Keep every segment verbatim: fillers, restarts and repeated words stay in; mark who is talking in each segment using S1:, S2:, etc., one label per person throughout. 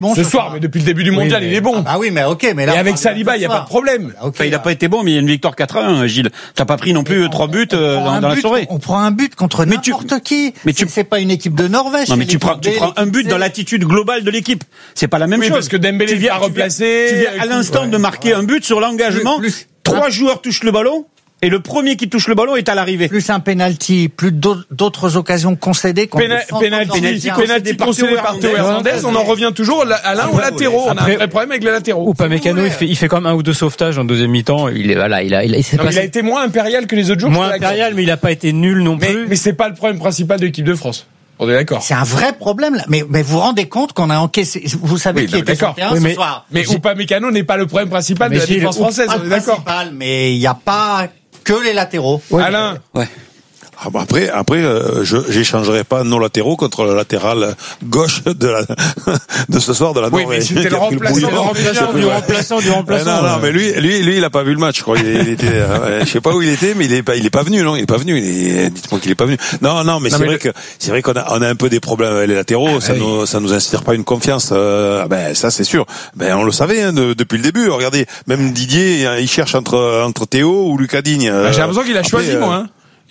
S1: bon ce, ce soir, soir, mais depuis le début du mondial, oui, mais... il est bon.
S2: Ah bah oui, mais ok, mais là.
S1: Et avec Saliba, il y a pas de problème.
S3: Okay, enfin, il a pas été bon, mais il y a une victoire quatre à un, Gilles. T'as pas pris non plus trois buts euh, dans, dans
S2: but,
S3: la soirée.
S2: On prend un but contre mais n'importe tu... qui. Mais tu c'est pas une équipe de Norvège.
S3: Non, mais tu prends, tu prends un but dans l'attitude globale de l'équipe. C'est pas la même
S1: oui,
S3: chose.
S1: Parce que Dembélé vient replacer.
S3: Tu viens à l'instant de marquer un but sur l'engagement. Trois joueurs touchent le ballon. Et le premier qui touche le ballon est à l'arrivée.
S2: Plus un penalty, plus d'autres occasions concédées.
S1: Pénal, penalty, penalty, penalty concédé par Théo Hernandez. On en revient toujours à l'un aux latéraux. On a un vrai problème avec les latéraux.
S4: Upamecano, il fait, il fait quand même un ou deux sauvetages en deuxième mi-temps. Il est, voilà, il a, il a, il
S1: non, il a été moins impérial que les autres jours.
S4: Moins impérial, mais il a pas été nul non plus.
S1: Mais, mais c'est pas le problème principal de l'équipe de France. On est d'accord.
S2: C'est un vrai problème là. Mais, mais vous vous rendez compte qu'on a encaissé. Vous savez oui, qui était sur le terrain oui,
S1: mais,
S2: ce soir.
S1: Mais Upamecano n'est pas le problème principal mais de la défense française. On est d'accord.
S2: Mais il n'y a pas que les latéraux.
S1: Ouais. Alain.
S5: Ouais. Ah bah après, après, euh, je j'échangerai pas nos latéraux contre le latéral gauche de la de ce soir de la Norvège.
S1: Oui, mais c'était le remplaçant, le remplaçant du remplaçant du remplaçant.
S5: Non, non, mais lui, lui, lui, il a pas vu le match. Je crois. Il, il était, euh, je sais pas où il était, mais il est pas, il est pas venu, non, il est pas venu. Il est, dites-moi qu'il est pas venu. Non, non, mais non, c'est mais vrai le... que c'est vrai qu'on a, on a un peu des problèmes avec les latéraux. Ah, ça oui. nous, ça nous inspire pas une confiance. Euh, ben ça, c'est sûr. Ben on le savait hein, de, depuis le début. Regardez, même Didier, il cherche entre entre Théo ou Lucas Digne. Euh,
S1: ah, j'ai l'impression qu'il a choisi, euh, moi. Hein.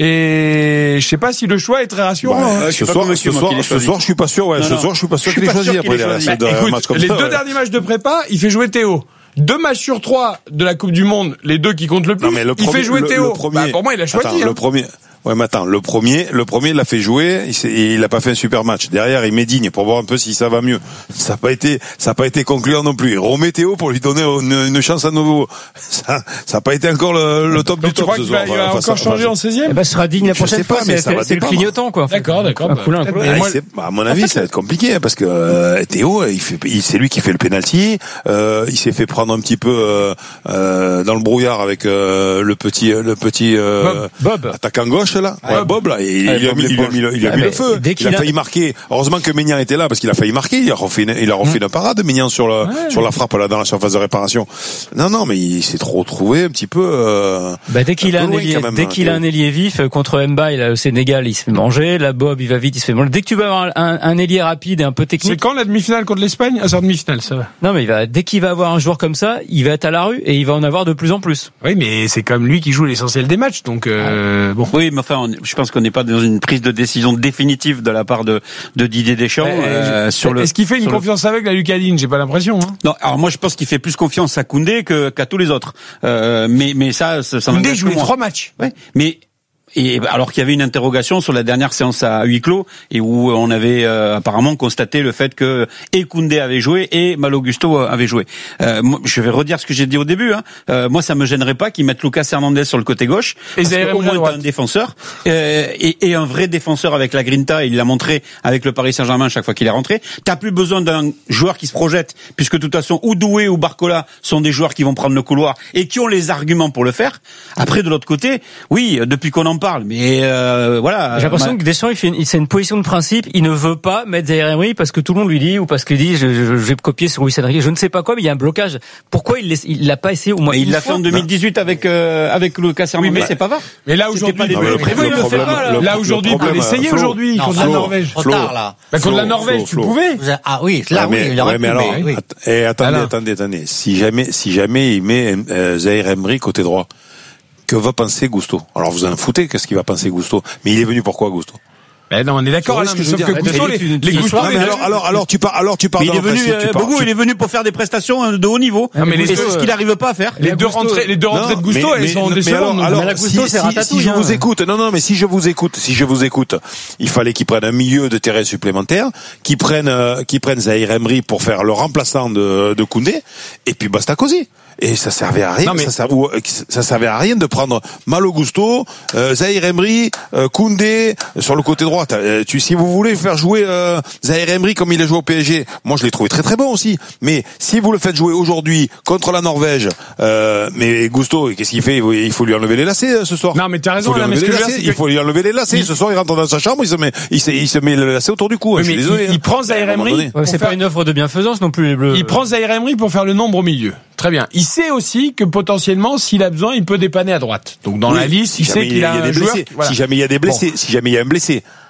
S1: Et je sais pas si le choix est très rassurant.
S5: Ouais, hein. Ce soir, ce soir, ce soir, je suis pas sûr. Ouais, non, ce soir, je suis pas sûr qu'il ait choisi après les matchs comme ça.
S1: Les deux derniers matchs de prépa, il fait jouer Théo. Deux matchs sur trois de la Coupe du Monde, les deux qui comptent le plus, il fait jouer Théo. Bah, pour moi, il a choisi.
S5: Le premier. Ouais, mais attends, le premier, le premier, il l'a fait jouer, il, il a pas fait un super match. Derrière, il met Digne pour voir un peu si ça va mieux. Ça n'a pas été, ça n'a pas été concluant non plus. Remet Théo pour lui donner une, une chance à nouveau. Ça, ça n'a pas été encore le, le top
S1: donc
S5: du top ce
S1: soir. Tu
S5: soir.
S1: crois qu'il va, il va encore changer en seizième?
S4: Eh ben, ce sera Digne la prochaine fois.
S5: Pas, c'est,
S4: c'est le clignotant, quoi.
S1: D'accord, d'accord.
S4: Un coup là, un coup là.
S5: Moi, à mon avis, ça va être compliqué, parce que, euh, Théo, il fait, il, c'est lui qui fait le penalty, euh, il s'est fait prendre un petit peu, euh, euh, dans le brouillard avec, euh, le petit, le petit, euh,
S4: Bob. Bob.
S5: attaquant gauche, là. Ouais, Bob. Et il, il, a mis, il a mis le, il a mis le feu. Il a failli marquer. Heureusement que Maignan était là parce qu'il a failli marquer. Il a refait une, il a refait mmh. une parade, Maignan, sur la, ouais. sur la frappe, là, dans la surface de réparation. Non, non, mais il s'est trop trouvé un petit peu, euh,
S4: bah, dès qu'il a un ailier, dès qu'il a un ailier vif, contre Mbaye, là, au Sénégal, il se fait manger. La Bob, il va vite, il se fait manger. Dès que tu vas avoir un, un ailier rapide et un peu technique.
S1: C'est quand la demi-finale contre l'Espagne? Ah, c'est en demi-finale, ça va.
S4: Non, mais il va, dès qu'il va avoir un joueur comme ça, il va être à la rue et il va en avoir de plus en plus.
S1: Oui, mais c'est comme lui qui joue l'essentiel des matchs, donc, euh, bon.
S3: Oui, mais enfin, on, je pense qu'on n'est pas dans une prise de décision définitive de la part de, de Didier Deschamps.
S1: Euh, euh, sur le, est-ce qu'il fait une confiance le... avec la Lucas Digne? J'ai pas l'impression. Hein.
S3: Non, alors moi je pense qu'il fait plus confiance à Koundé que, qu'à tous les autres. Euh, mais mais ça, ça, ça
S1: Koundé joue les trois matchs.
S3: Ouais. Mais et alors qu'il y avait une interrogation sur la dernière séance à huis clos et où on avait euh, apparemment constaté le fait que et Koundé avait joué et Malo Gusto avait joué. Euh, moi, je vais redire ce que j'ai dit au début. Hein. Euh, moi, ça me gênerait pas qu'ils mettent Lucas Hernandez sur le côté gauche. Et au moins t'as un défenseur euh, et, et un vrai défenseur avec la grinta. Il l'a montré avec le Paris Saint-Germain chaque fois qu'il est rentré. T'as plus besoin d'un joueur qui se projette puisque de toute façon ou Doué ou Barcola sont des joueurs qui vont prendre le couloir et qui ont les arguments pour le faire. Après, de l'autre côté, oui, depuis qu'on en parle, mais euh, voilà.
S4: J'ai l'impression ma... que Deschamps, il fait une, c'est une position de principe. Il ne veut pas mettre Zaïre Emery parce que tout le monde lui dit ou parce qu'il dit je, je, je vais copier sur Luis Enrique. Je ne sais pas quoi, mais il y a un blocage. Pourquoi il il l'a pas essayé au moins?
S3: Il l'a fait en deux mille dix-huit avec euh, avec Lucas Hernandez. Oui, mais c'est pas grave.
S1: Mais là aujourd'hui, là aujourd'hui, il peut l'essayer aujourd'hui contre la Norvège.
S2: Trop tard là.
S1: Contre la Norvège, tu pouvais.
S2: Ah oui, là oui, il aurait pu.
S5: Mais alors, attendez, attendez, attendez. Si jamais, si jamais il met Zaïre Emery côté droit. Que va penser Gusto? Alors vous en foutez, qu'est-ce qu'il va penser Gusto? Mais il est venu pourquoi Gusto?
S1: Ben non, on est d'accord, Alain, sauf que Gusto, les, les, les Gusto,
S5: mais alors, alors, alors, tu parles, alors, tu parles
S3: il est venu, euh, Bogo, tu... il est venu pour faire des prestations de haut niveau. Non, mais les, c'est ce qu'il n'arrive pas à faire.
S1: Les deux rentrées, les deux rentrées de Gusto, elles sont décevantes.
S5: Alors, alors si, si, si je vous écoute, non, non, mais si je vous écoute, si je vous écoute, il fallait qu'ils prennent un milieu de terrain supplémentaire, qu'ils prennent, euh, qu'ils prennent Zaïre Emery pour faire le remplaçant de, de Koundé, et puis basta cosy. Et ça servait à rien, non, mais... ça, servait, ça servait à rien de prendre Malo Gusto, euh, Zaïre Emery, euh, Koundé sur le côté droit. Euh, tu, si vous voulez faire jouer euh, Zaïre Emery comme il a joué au P S G, moi je l'ai trouvé très très bon aussi. Mais si vous le faites jouer aujourd'hui contre la Norvège, euh, mais Gusto, qu'est-ce qu'il fait? Il faut lui enlever les lacets euh, ce soir.
S1: Non, mais t'as raison.
S5: Il faut,
S1: là, mais ce que
S5: lacets, il faut lui enlever les lacets. Il... Ce soir, il rentre dans sa chambre, il se met, il se, il se met le lacet autour du cou.
S1: Oui,
S5: je suis
S1: mais
S5: désolé.
S1: Il, il prend Zaïre Emery.
S4: Ouais, c'est faire... pas une offre de bienfaisance non plus les Bleus.
S1: Il prend Zaïre Emery pour faire le nombre au milieu. Très bien. Il sait aussi que potentiellement, s'il a besoin, il peut dépanner à droite. Donc dans oui, la liste, si il sait qu'il a, a un joueur.
S5: Voilà. Si jamais il y a des blessés, bon. si jamais il y a un blessé.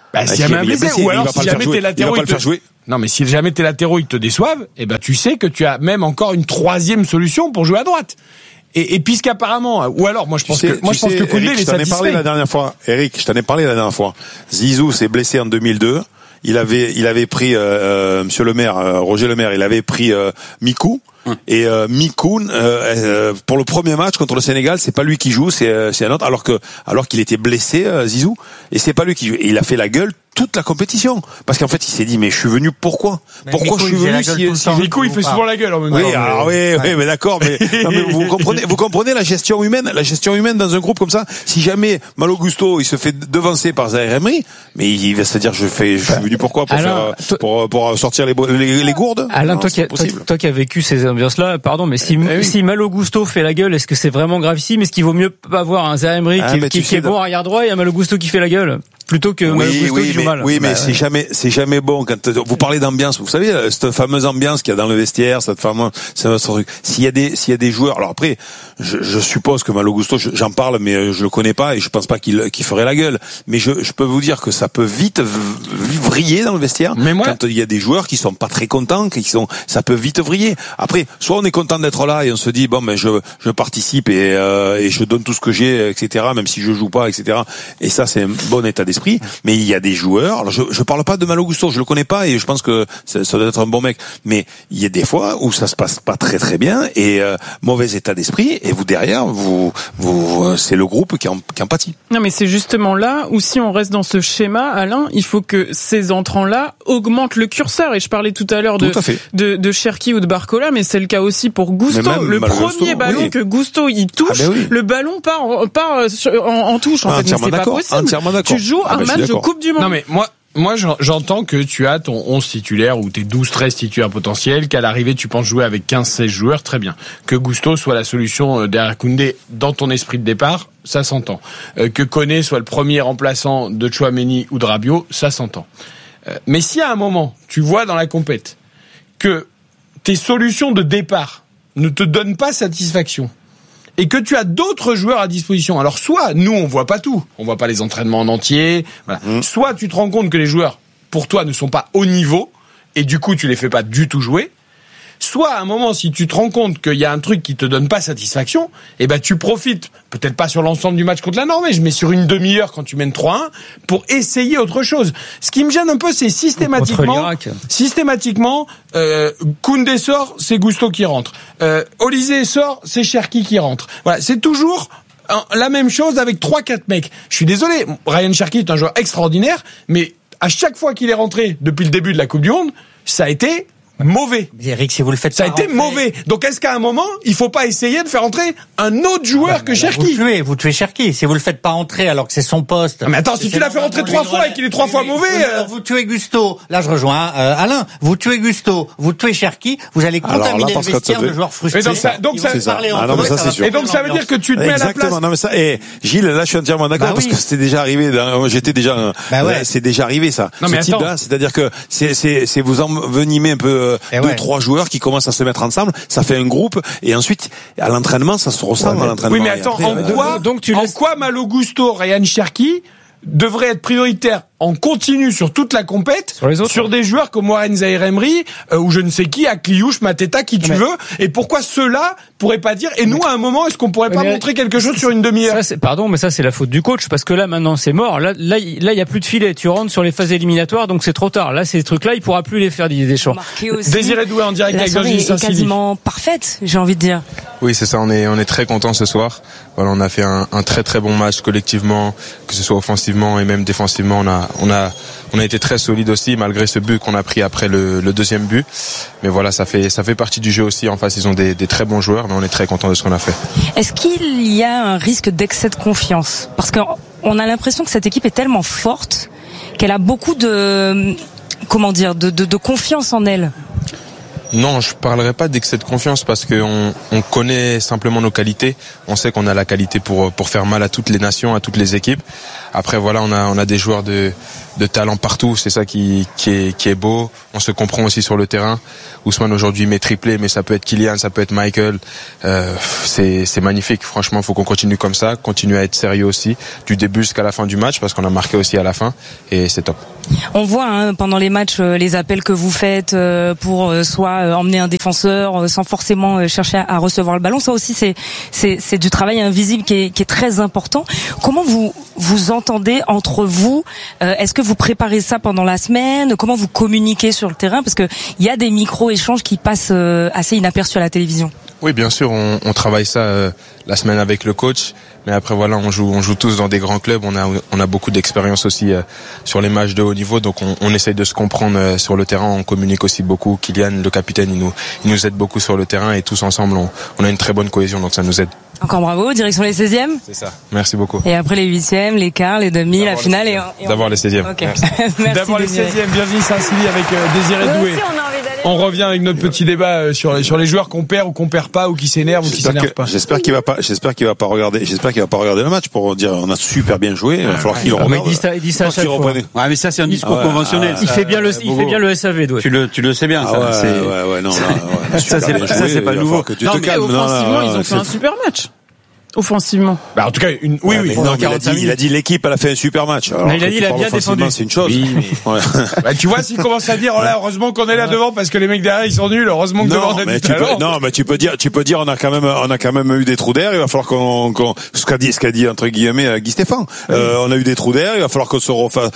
S1: Bah, s'il y a un blessé, blessé, ou alors si jamais tes latéraux,
S5: il va pas le faire jouer.
S1: Non, mais si jamais tes latéraux ils te déçoivent, eh ben tu sais que tu as même encore une troisième solution pour jouer à droite. Et, et puisqu'apparemment, ou alors moi je pense
S5: sais,
S1: que moi je pense
S5: sais,
S1: que Koundé
S5: Eric,
S1: est
S5: je t'en ai parlé la dernière fois. Eric, je t'en ai parlé la dernière fois. Zizou s'est blessé en deux mille deux. Il avait il avait pris euh, euh, Monsieur le Maire, euh, Roger Le Maire, il avait pris euh, Mikou. Et euh, Mikou, euh, euh, pour le premier match contre le Sénégal, c'est pas lui qui joue, c'est euh, c'est un autre. Alors que alors qu'il était blessé, euh, Zizou, et c'est pas lui qui joue. Et il a fait la gueule toute la compétition, parce qu'en fait il s'est dit mais je suis venu pourquoi mais pourquoi
S2: Mikou,
S5: je suis venu si,
S1: si Mikou il fait souvent la gueule en même temps.
S5: Oui, alors oui, oui, oui, mais d'accord, mais, non, mais vous comprenez, vous comprenez la gestion humaine, la gestion humaine dans un groupe comme ça. Si jamais Malo Gusto il se fait devancer par Zaïre Emery, mais il va se dire je fais, je suis venu pourquoi pour
S4: Alain,
S5: faire, pour pour sortir les les, les gourdes.
S4: Alain, toi, qui a, toi, toi qui as vécu ces ambiances-là, pardon, mais si eh oui. si Malo Gusto fait la gueule, est-ce que c'est vraiment gravissime? Est-ce qu'il vaut mieux avoir un Zaïre Emery ah, qui, qui, qui est bon arrière droit et un Malo Gusto qui fait la gueule plutôt que
S5: oui,
S4: Malo Gusto
S5: oui,
S4: qui joue
S5: mais,
S4: mal?
S5: Oui, mais
S4: bah,
S5: c'est
S4: ouais.
S5: jamais, c'est jamais bon quand vous parlez d'ambiance. Vous savez, cette fameuse ambiance qu'il y a dans le vestiaire, cette fameuse, c'est notre truc. S'il y a des, s'il y a des joueurs, alors après, je, je suppose que Malo Gusto, j'en parle, mais je le connais pas et je pense pas qu'il, qu'il ferait la gueule. Mais je, je peux vous dire que ça peut vite vriller dans le vestiaire.
S1: Mais moi,
S5: quand il y a des joueurs qui sont pas très contents, qui sont, ça peut vite vriller. Après, soit on est content d'être là et on se dit bon, ben je, je participe et, euh, et je donne tout ce que j'ai, et cetera. Même si je joue pas, et cetera. Et ça, c'est un bon état d'esprit. Mais il y a des joueurs, alors je, je parle pas de Malo Gusto, je le connais pas et je pense que ça, ça doit être un bon mec, mais il y a des fois où ça se passe pas très très bien et euh, mauvais état d'esprit et vous derrière, vous, vous euh, c'est le groupe qui en, qui en pâtit.
S6: Non mais c'est justement là où si on reste dans ce schéma, Alain, il faut que ces entrants-là augmentent le curseur et je parlais tout à l'heure de, de, de Cherki ou de Barcola, mais c'est le cas aussi pour Gusto. Le Malo premier Gusto, ballon oui. que Gusto il touche, ah ben oui. le ballon part, part sur, en, en touche en ah, fait, mais c'est pas possible. Tu joues ah, un ben match de Coupe du Monde.
S1: Non mais moi Moi, j'entends que tu as ton onze titulaire ou tes douze treize titulaires potentiels, qu'à l'arrivée, tu penses jouer avec quinze seize joueurs, très bien. Que Gusto soit la solution derrière Koundé dans ton esprit de départ, ça s'entend. Que Koné soit le premier remplaçant de Tchouaméni ou de Rabiot, ça s'entend. Mais si à un moment, tu vois dans la compète que tes solutions de départ ne te donnent pas satisfaction, et que tu as d'autres joueurs à disposition. Alors soit, nous, on voit pas tout. On voit pas les entraînements en entier. Voilà. Mmh. Soit tu te rends compte que les joueurs, pour toi, ne sont pas au niveau, et du coup, tu les fais pas du tout jouer. Soit, à un moment, si tu te rends compte qu'il y a un truc qui te donne pas satisfaction, eh ben, tu profites, peut-être pas sur l'ensemble du match contre la Norvège, mais sur une demi-heure quand tu mènes trois un, pour essayer autre chose. Ce qui me gêne un peu, c'est systématiquement, systématiquement, euh, Koundé sort, c'est Gusto qui rentre. Euh, Olysée sort, c'est Cherki qui rentre. Voilà. C'est toujours la même chose avec trois quatre mecs. Je suis désolé. Ryan Cherki est un joueur extraordinaire, mais à chaque fois qu'il est rentré depuis le début de la Coupe du Monde, ça a été mauvais.
S2: Eric, si vous le faites
S1: ça a
S2: pas
S1: été
S2: rentrer...
S1: mauvais. Donc est-ce qu'à un moment, il faut pas essayer de faire entrer un autre joueur ah, que Cherki?
S2: Vous tuez, vous tuez Cherki. Si vous le faites pas entrer alors que c'est son poste.
S1: Ah, mais attends, si tu l'as fait rentrer trois fois et qu'il est trois fois mauvais,
S2: euh... vous tuez Gusto. Là, je rejoins euh, Alain. Vous tuez Gusto, vous tuez Cherki, vous allez contaminer le vestiaire de joueurs frustrés.
S1: Et donc ça, donc ça,
S5: ça. Ah, non, mais ça, c'est sûr.
S1: Et donc ça veut dire que tu te mets à la place.
S5: Non mais ça, et Gilles, là, je suis entièrement d'accord bah, parce oui. que c'était déjà arrivé. J'étais déjà, bah, ouais. c'est déjà arrivé ça. Non, mais ce type-là, c'est-à-dire que c'est, c'est, c'est vous envenimer un peu deux, trois joueurs qui commencent à se mettre ensemble, ça fait un groupe et ensuite à l'entraînement ça se ressent ouais, à l'entraînement.
S1: Oui mais attends, après, en euh, quoi donc tu en laisses... quoi Malo Gusto, Ryan Cherki devrait être prioritaire en continu sur toute la compète, sur, les autres, sur des joueurs comme Warren Zaïre Emery euh, ou je ne sais qui, Akliouche, Mateta, qui tu mais... veux, et pourquoi ceux-là pourraient pas dire, et nous à un moment est-ce qu'on pourrait pas mais... montrer quelque chose sur une demi-heure?
S4: Ça, c'est, pardon, mais ça c'est la faute du coach, parce que là maintenant c'est mort, là là il là, y a plus de filet, tu rentres sur les phases éliminatoires, donc c'est trop tard, là ces trucs-là il pourra plus les faire Didier Deschamps.
S1: Désiré Doué en direct avec Georges Saint-Cyr.
S7: Quasiment parfaite, j'ai envie de dire.
S8: Oui c'est ça, on est, on est très contents ce soir, voilà, on a fait un, un très très bon match collectivement, que ce soit offensivement et même défensivement, on a, on a On a été très solide aussi malgré ce but qu'on a pris après le, le deuxième but. Mais voilà, ça fait ça fait partie du jeu aussi. En face, ils ont des, des très bons joueurs, mais on est très content de ce qu'on a fait.
S7: Est-ce qu'il y a un risque d'excès de confiance? Parce qu'on a l'impression que cette équipe est tellement forte qu'elle a beaucoup de comment dire de, de, de confiance en elle.
S8: Non, je parlerai pas d'excès de confiance parce qu'on on connaît simplement nos qualités. On sait qu'on a la qualité pour pour faire mal à toutes les nations, à toutes les équipes. Après voilà, on a on a des joueurs de de talent partout. C'est ça qui qui est qui est beau. On se comprend aussi sur le terrain. Ousmane aujourd'hui met triplé, mais ça peut être Kylian, ça peut être Michael. Euh, c'est c'est magnifique. Franchement, faut qu'on continue comme ça, continuer à être sérieux aussi du début jusqu'à la fin du match parce qu'on a marqué aussi à la fin et c'est top.
S7: On voit hein, pendant les matchs euh, les appels que vous faites euh, pour euh, soit euh, emmener un défenseur euh, sans forcément euh, chercher à, à recevoir le ballon. Ça aussi c'est c'est c'est du travail invisible qui est qui est très important. Comment vous vous entendez entre vous? euh, Est-ce que vous préparez ça pendant la semaine? Comment vous communiquez sur le terrain? Parce que il y a des micro-échanges qui passent euh, assez inaperçus à la télévision.
S8: Oui, bien sûr, on, on travaille ça euh, la semaine avec le coach, mais après voilà, on joue, on joue tous dans des grands clubs. On a, on a beaucoup d'expérience aussi euh, sur les matchs de haut niveau, donc on, on essaye de se comprendre euh, sur le terrain. On communique aussi beaucoup. Kylian, le capitaine, il nous, il nous aide beaucoup sur le terrain et tous ensemble, on, on a une très bonne cohésion, donc ça nous aide.
S7: Encore bravo, direction les seizièmes.
S8: C'est ça. Merci beaucoup.
S7: Et après les huitièmes, les quarts, les demi, la finale et, et
S8: d'abord les seizièmes.
S7: Okay. Merci.
S1: D'abord les seizièmes. Bienvenue Saint-Silly avec euh, Désiré Doué. On revient avec notre petit débat sur les, sur les joueurs qu'on perd ou qu'on perd pas ou qui s'énervent ou qui s'énervent pas.
S5: J'espère qu'il va pas, j'espère qu'il va pas regarder, j'espère qu'il va pas regarder le match pour dire on a super bien joué. Il va falloir qu'il le regarde.
S4: Il dit ça, il dit ça à chaque fois.
S3: Ouais, mais ça c'est un discours
S4: ah ouais,
S3: conventionnel.
S4: Ah, il fait bien le, il fait bien le S A V, Doué.
S3: Tu le, tu le sais bien.
S5: Ah
S3: ça,
S5: ouais,
S3: c'est...
S5: ouais, ouais, non, là, ouais,
S3: ça c'est, ça c'est pas nouveau.
S6: Que tu non, te mais calmes. Offensivement, non, non, ils ont fait un super match. Offensivement.
S1: Bah en tout cas une oui oui.
S5: Non, non, il, a dit, il a dit l'équipe elle a fait un super match. Alors
S4: mais il a dit il a bien défendu.
S5: C'est une chose.
S1: Oui, mais... ouais. Bah tu vois s'il commence à dire oh là heureusement qu'on est là devant parce que les mecs derrière ils sont nuls, heureusement que
S5: non,
S1: devant on a
S5: mais
S1: du
S5: tu
S1: talent.
S5: peux, non mais tu peux dire tu peux dire on a quand même on a quand même eu des trous d'air, il va falloir qu'on, qu'on ce qu'a dit ce qu'a dit entre guillemets Guy Stéphane. Oui. Euh, on a eu des trous d'air, il va falloir qu'on se refasse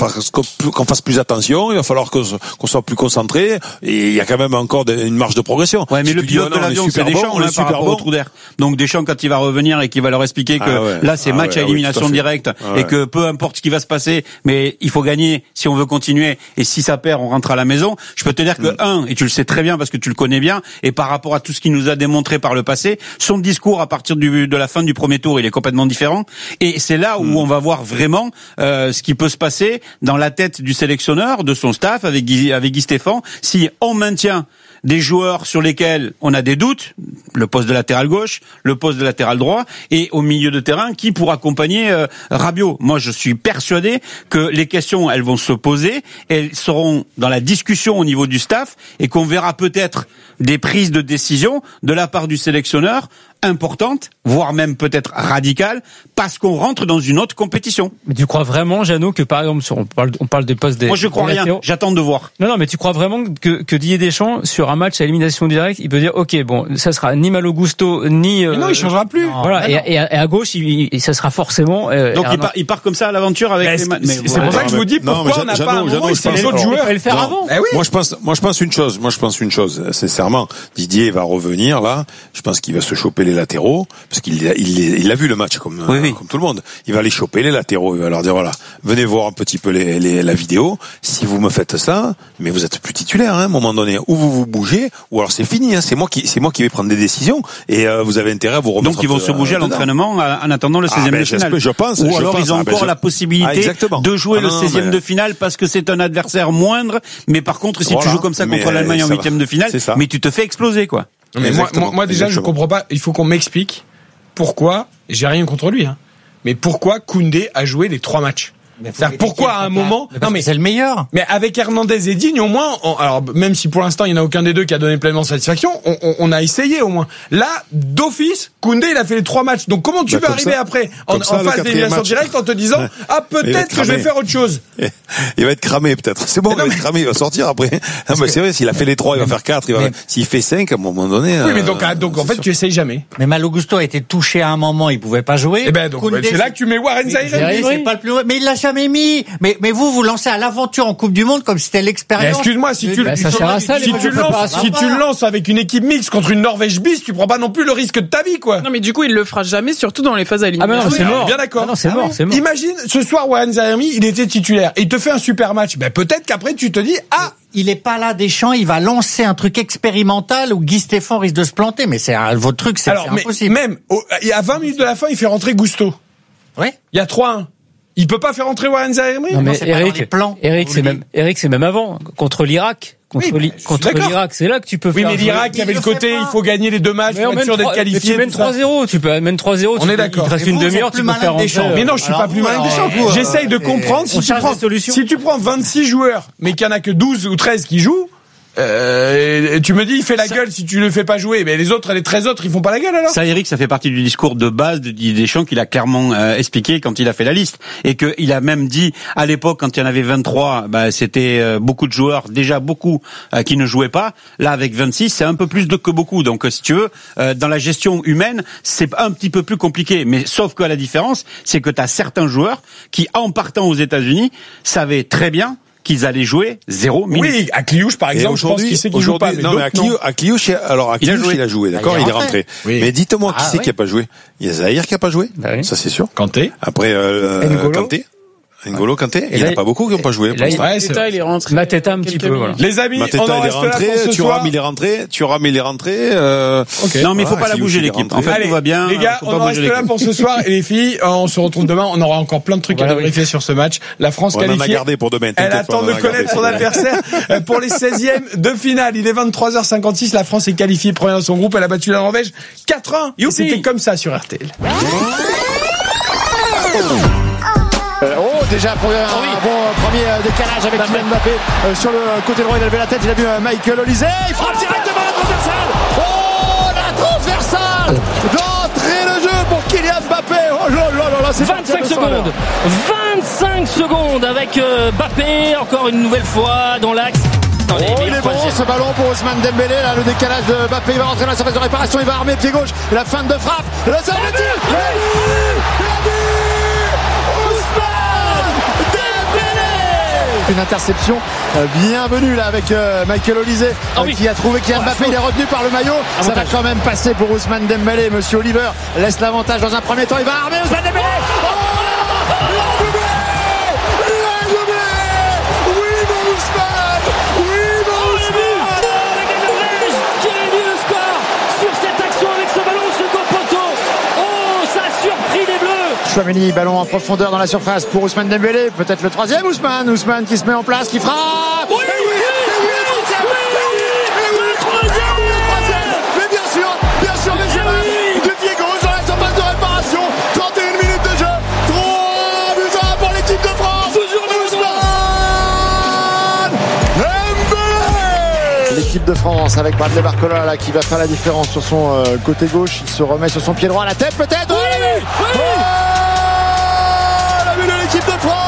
S5: qu'on fasse plus attention, il va falloir qu'on, qu'on soit plus concentré et il y a quand même encore une marge de progression.
S3: Ouais, mais si le pilote de l'avion c'est Deschamps là par rapport au trou d'air. Donc Deschamps quand il va revenir et qu'il va leur expliquer que ah ouais. là c'est ah match ouais, à élimination ah oui, directe ah ouais. et que peu importe ce qui va se passer, mais il faut gagner si on veut continuer et si ça perd on rentre à la maison. Je peux te dire que mm. un et tu le sais très bien parce que tu le connais bien et par rapport à tout ce qu'il nous a démontré par le passé, son discours à partir du, de la fin du premier tour il est complètement différent et c'est là où mm. on va voir vraiment euh, ce qui peut se passer dans la tête du sélectionneur, de son staff avec Guy, avec Guy Stéphane si on maintient des joueurs sur lesquels on a des doutes, le poste de latéral gauche, le poste de latéral droit, et au milieu de terrain, qui pour accompagner euh, Rabiot. Moi, je suis persuadé que les questions, elles vont se poser, elles seront dans la discussion au niveau du staff, et qu'on verra peut-être des prises de décision de la part du sélectionneur importante, voire même peut-être radicale, parce qu'on rentre dans une autre compétition.
S4: Mais tu crois vraiment, Jeannot, que par exemple, sur, on parle, on parle des postes des...
S3: Moi, je crois rien. J'attends de voir.
S4: Non, non, mais tu crois vraiment que, que Didier Deschamps, sur un match à élimination directe, il peut dire, ok, bon, ça sera ni Malo Gusto, ni...
S1: Euh, non, il changera plus.
S4: Non, voilà. Et, et, à, et à gauche, il, il, ça sera forcément... Euh,
S3: Donc, il part, il part comme ça à l'aventure avec
S1: mais
S3: les matchs.
S1: C'est, c'est pour ça que je vous dis pourquoi non, on n'a pas un moment où c'est les autres joueurs.
S4: Il fallait le faire avant.
S5: Eh oui. Moi, je pense, moi, je pense une chose. Moi, je pense une chose. Sincèrement, Didier va revenir, là. Je pense qu'il va se choper les latéraux. Parce qu'il a, il, il a vu le match comme, oui, oui. comme tout le monde. Il va les choper les latéraux. Il va leur dire voilà, venez voir un petit peu les, les, la vidéo. Si vous me faites ça, mais vous êtes plus titulaire hein, à un moment donné. Ou vous vous bougez, ou alors c'est fini. Hein, c'est moi qui, c'est moi qui vais prendre des décisions. Et euh, vous avez intérêt à vous remettre.
S3: Donc ils vont se bouger à l'entraînement en attendant le seizième ah, ben, de finale.
S5: Je pense.
S3: Ou
S5: je
S3: alors
S5: pense,
S3: ils ont
S5: ah, ben,
S3: encore
S5: je...
S3: la possibilité
S5: ah,
S3: de jouer ah, non, le seizième
S5: mais...
S3: de finale parce que c'est un adversaire moindre. Mais par contre, si voilà. tu joues comme ça contre mais l'Allemagne en huitième de finale, mais tu te fais exploser quoi.
S1: Mais moi, moi, moi déjà, Exactement. je comprends pas. Il faut qu'on m'explique. Pourquoi, j'ai rien contre lui, hein, mais pourquoi Koundé a joué les trois matchs? C'est-à-dire pourquoi à un moment,
S2: non mais c'est le meilleur.
S1: Mais avec Hernandez et Digne au moins, on, alors même si pour l'instant il n'y en a aucun des deux qui a donné pleinement satisfaction, on, on, on a essayé au moins. Là, d'office, Koundé il a fait les trois matchs. Donc comment tu bah, peux arriver ça. après en, ça, en phase d'élimination directe en te disant ouais. ah peut-être que je vais faire autre chose.
S5: Il va être cramé peut-être. C'est bon, il va être cramé, il va sortir après. Non mais c'est vrai, s'il a fait les trois, il va faire quatre. Il va... mais... S'il fait cinq, à un moment donné.
S1: Oui, mais donc euh, donc en fait sûr. tu essayes jamais.
S2: Mais Malo Gusto a été touché à un moment, il pouvait pas jouer.
S1: Et ben donc Koundé, c'est là que tu mets Warren Zaïre.
S2: C'est pas le plus, mais il l'a jamais mis. Mais, mais vous, vous lancez à l'aventure en Coupe du Monde comme si c'était l'expérience.
S1: Excuse-moi, si tu,
S4: bah,
S1: si, ça ça, si tu le lances, si tu le lances avec une équipe mixte contre une Norvège bis, tu prends pas non plus le risque de ta vie, quoi.
S6: Non, mais du coup, il le fera jamais, surtout dans les phases à élimination.
S4: Ah, mais non, c'est mort.
S1: Bien d'accord.
S4: Ah non, c'est
S1: ah,
S4: mort,
S1: oui.
S4: c'est mort.
S1: Imagine, ce soir, Warren Zaïre, il était titulaire et il te fait un super match. Ben, peut-être qu'après, tu te dis, ah,
S2: il est pas là, Deschamps, il va lancer un truc expérimental où Guy Stéphane risque de se planter, mais c'est un, votre truc, c'est, Alors, c'est impossible.
S1: Même, au, à vingt minutes de la fin, il fait rentrer Gusto.
S2: Oui.
S1: Il y a trois un. Il peut pas faire entrer Warren Zaïre.
S4: Non, mais non, c'est Eric, Eric, c'est même, Eric, c'est même avant. Contre l'Irak. Contre, oui, contre l'Irak, c'est là que tu peux
S1: oui,
S4: faire.
S1: Oui, mais l'Irak, il y avait le côté, il faut gagner les deux matchs pour être sûr d'être qualifié.
S4: Tu mènes trois zéro, tu peux mettre trois zéro.
S1: On est d'accord.
S4: Il te reste une demi-heure, tu peux faire rentrer.
S1: Mais non, je suis pas plus malin que Deschamps. J'essaye de comprendre si tu prends, si tu prends vingt-six joueurs, mais qu'il y en a que douze ou treize qui jouent, Euh, tu me dis, il fait la ça... gueule si tu le fais pas jouer, mais les autres, les treize autres, ils font pas la gueule alors.
S3: Ça, Eric, ça fait partie du discours de base de Didier Deschamps qu'il a clairement euh, expliqué quand il a fait la liste, et que il a même dit à l'époque quand il y en avait vingt-trois, bah c'était euh, beaucoup de joueurs, déjà beaucoup euh, qui ne jouaient pas. Là, avec vingt-six, c'est un peu plus de que beaucoup. Donc, euh, si tu veux, euh, dans la gestion humaine, c'est un petit peu plus compliqué. Mais sauf que la différence, c'est que tu as certains joueurs qui, en partant aux États-Unis, savaient très bien qu'ils allaient jouer zéro minute.
S1: Oui, à Cliouche, par exemple, je pense qu'il sait qu'il joue pas. Mais
S5: non, mais à Cliouche, à Cliouche, alors à Cliouche, il a joué, il a joué d'accord, il est rentré. Oui. Mais dites-moi qui ah, c'est oui. qui a pas joué. Il y a Zahir qui a pas joué. Bah oui. Ça, c'est sûr.
S1: Kanté.
S5: Après, euh, Kanté. N'Golo Kanté, il n'y en a pas beaucoup qui n'ont pas joué.
S6: Là, Mateta, il est rentré.
S4: Mateta un petit peu, voilà.
S1: Les amis,
S5: Mateta,
S1: on en
S5: il est rentré, Thuram, il est rentré, Thuram, il est rentré, euh...
S3: okay. Non, mais il faut ah, pas la bouger, l'équipe. En fait,
S1: allez,
S3: tout va bien.
S1: Les gars, on en reste là pour ce soir, et les filles, on se retrouve demain, on aura encore plein de trucs voilà, à vérifier oui. sur ce match. La France qualifiée.
S5: On en a gardé pour demain.
S1: Elle attend de connaître son adversaire pour les seizièmes de finale. Il est vingt-trois heures cinquante-six, la France est qualifiée première dans son groupe, elle a battu la Norvège quatre un. C'était comme ça sur R T L.
S9: Oh, déjà pour un oh oui. bon premier décalage avec Kylian Mbappé euh, sur le côté droit, il a levé la tête, il a vu euh, Michael Olise, il frappe directement la transversale. Oh, la transversale d'entrée de jeu pour Kylian Mbappé. Oh là là là là, c'est
S10: vingt-cinq secondes. vingt-cinq secondes avec euh, Mbappé encore une nouvelle fois dans l'axe.
S9: Oh, il est bon ce ballon pour Ousmane Dembélé, là le décalage de Mbappé, il va rentrer dans la surface de réparation, il va armer pied gauche, et la fin de frappe, et là ça va le tir. Une interception euh, bienvenue là avec euh, Michael Olise euh, oh oui. qui a trouvé Kylian oh, Mbappé, il est retenu par le maillot. Avantage. Ça va quand même passer pour Ousmane Dembélé. Monsieur Oliver laisse l'avantage dans un premier temps, il va armer Ousmane Dembélé. Oh, la doublé, la doublé. Oui mon Ousmane, oui mon Ousmane.
S10: Qui a mis le score sur cette action avec ce ballon au second poteau. Oh, ça a surpris les Bleus.
S9: Chouameni, ballon en profondeur dans la surface pour Ousmane Dembélé, peut-être le troisième Ousmane, Ousmane qui se met en place, qui frappe. Oui, oui, oui, oui, le troisième, le troisième, le troisième, mais bien sûr, bien sûr, mais c'est oui. Du pied gauche dans la surface de réparation, trente et une minutes de jeu, trois buts à un pour l'équipe de France. Toujours Ousmane Dembélé. L'équipe de France avec Bradley Barcola là qui va faire la différence sur son euh, côté gauche, il se remet sur son pied droit, la tête peut-être. Oui, oui, oui. Oh, l'équipe de France.